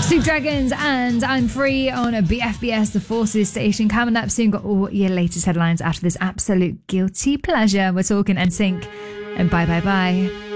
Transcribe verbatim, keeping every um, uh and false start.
Plastic Dragons and I'm Free on a B F B S, the Forces station. Coming up soon, got all your latest headlines after this absolute guilty pleasure. We're talking N Sync and bye bye bye.